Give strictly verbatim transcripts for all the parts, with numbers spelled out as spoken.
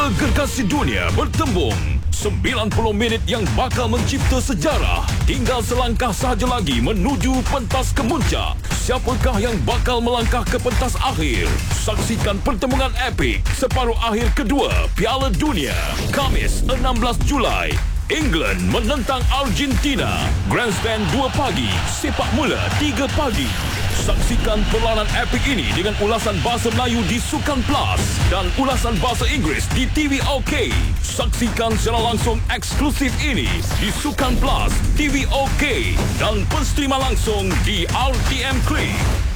Tiga gergasi dunia bertembung. sembilan puluh minit yang bakal mencipta sejarah. Tinggal selangkah sahaja lagi menuju pentas kemuncak. Siapakah yang bakal melangkah ke pentas akhir? Saksikan pertembungan epik separuh akhir kedua Piala Dunia. Khamis enam belas Julai. England menentang Argentina. Grandstand dua pagi, sepak mula tiga pagi. Saksikan perlawanan epik ini dengan ulasan bahasa Melayu di Sukan Plus dan ulasan bahasa Inggeris di T V OK. Saksikan secara langsung eksklusif ini di Sukan Plus, T V OK dan pensterima langsung di R T M Klik.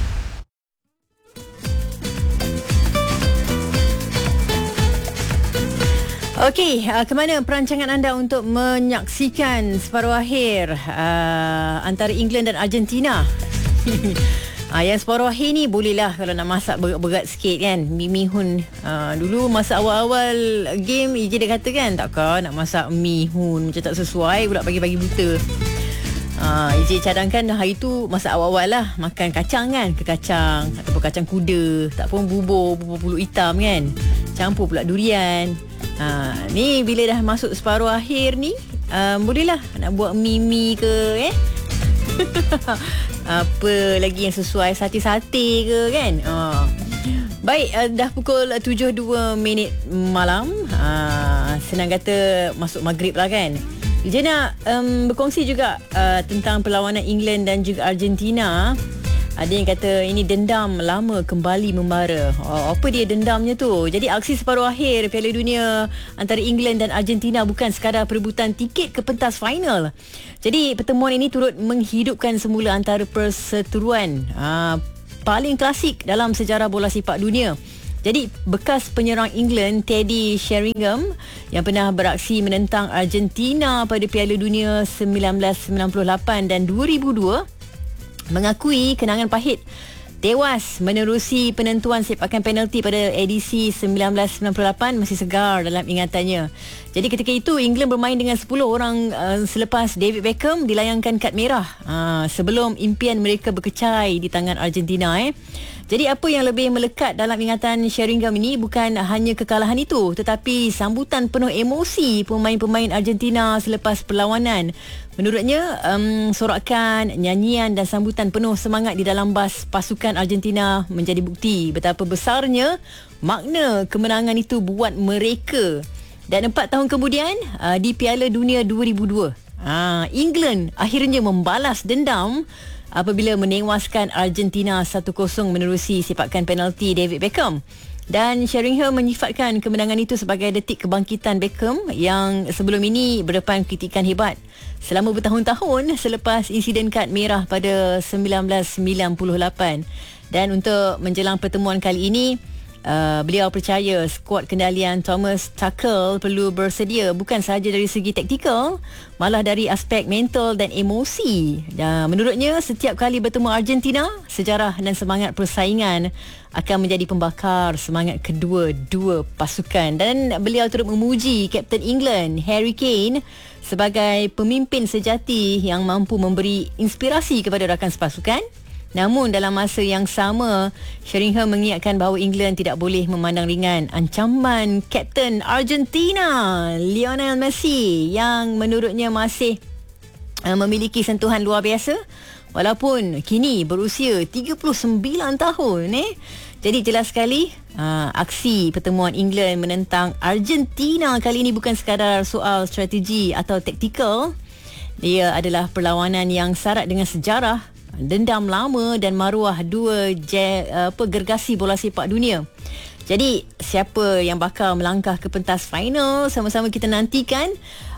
Okey, uh, ke mana perancangan anda untuk menyaksikan separuh akhir uh, antara England dan Argentina? uh, yang separuh akhir ni bolehlah kalau nak masak berat-berat sikit kan. Mi mihun uh, dulu masa awal-awal game Ije dia kata kan, takkan nak masak mihun macam tak sesuai pula pagi-pagi buta. Uh, Ije cadangkan hari tu masa awal-awal lah makan kacang kan, ke kacang ataupun kacang kuda, tak pun bubur, bubur pulut hitam kan, campur pula durian. Ha, ni bila dah masuk separuh akhir ni um, bolehlah nak buat mie-mie ke eh apa lagi yang sesuai, sate-sate ke kan. ha. Baik, uh, dah pukul tujuh dua minit malam. uh, Senang kata masuk maghrib lah kan. Dia nak um, berkongsi juga uh, tentang perlawanan England dan juga Argentina. Ada yang kata ini dendam lama kembali membara. Oh, apa dia dendamnya tu? Jadi aksi separuh akhir Piala Dunia antara England dan Argentina bukan sekadar perebutan tiket ke pentas final. Jadi pertemuan ini turut menghidupkan semula antara perseteruan aa, paling klasik dalam sejarah bola sepak dunia. Jadi bekas penyerang England Teddy Sheringham yang pernah beraksi menentang Argentina pada Piala Dunia seribu sembilan ratus sembilan puluh lapan dan dua ribu dua mengakui kenangan pahit tewas menerusi penentuan sepakan penalti pada edisi seribu sembilan ratus sembilan puluh lapan masih segar dalam ingatannya. Jadi ketika itu England bermain dengan sepuluh orang uh, selepas David Beckham dilayangkan kad merah uh, sebelum impian mereka berkecai di tangan Argentina eh. Jadi apa yang lebih melekat dalam ingatan Sheringham ini bukan hanya kekalahan itu tetapi sambutan penuh emosi pemain-pemain Argentina selepas perlawanan. Menurutnya, um, sorakan, nyanyian dan sambutan penuh semangat di dalam bas pasukan Argentina menjadi bukti betapa besarnya makna kemenangan itu buat mereka. Dan empat tahun kemudian, uh, di Piala Dunia dua ribu dua, uh, England akhirnya membalas dendam apabila menewaskan Argentina satu kosong menerusi sepakan penalti David Beckham. Dan Sheringham menyifatkan kemenangan itu sebagai detik kebangkitan Beckham yang sebelum ini berdepan kritikan hebat selama bertahun-tahun selepas insiden kad merah pada seribu sembilan ratus sembilan puluh lapan. Dan untuk menjelang pertemuan kali ini, Uh, beliau percaya skuad kendalian Thomas Tuchel perlu bersedia bukan sahaja dari segi taktikal, malah dari aspek mental dan emosi. Dan menurutnya setiap kali bertemu Argentina, sejarah dan semangat persaingan akan menjadi pembakar semangat kedua-dua pasukan. Dan beliau turut memuji Kapten England Harry Kane sebagai pemimpin sejati yang mampu memberi inspirasi kepada rakan sepasukan. Namun dalam masa yang sama, Sheringham mengingatkan bahawa England tidak boleh memandang ringan ancaman Kapten Argentina Lionel Messi yang menurutnya masih uh, memiliki sentuhan luar biasa walaupun kini berusia tiga puluh sembilan tahun eh. Jadi jelas sekali uh, aksi pertemuan England menentang Argentina kali ini bukan sekadar soal strategi atau taktikal. Ia adalah perlawanan yang syarat dengan sejarah, dendam lama dan maruah dua je, apa, gergasi bola sepak dunia. Jadi siapa yang bakal melangkah ke pentas final sama-sama kita nantikan.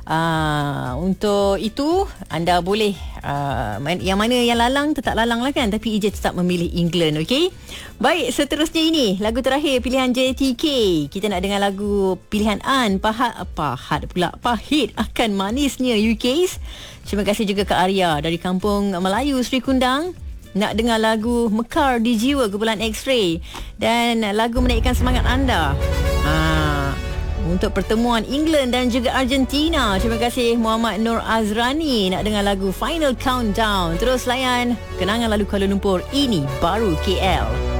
Uh, untuk itu anda boleh uh, yang mana yang lalang tetap lalang lah kan, tapi Ija tetap memilih England. Okey, baik, seterusnya ini lagu terakhir pilihan J T K. Kita nak dengar lagu pilihan An, Pahat Pahat pula Pahit Akan Manisnya U Ks. Terima kasih juga ke Arya dari Kampung Melayu Sri Kundang. Nak dengar lagu Mekar di Jiwa kumpulan X-Ray dan lagu menaikkan semangat anda ha, untuk pertemuan England dan juga Argentina. Terima kasih Muhammad Nur Azrani. Nak dengar lagu Final Countdown. Terus layan kenangan lalu Kuala Lumpur. Ini baru K L.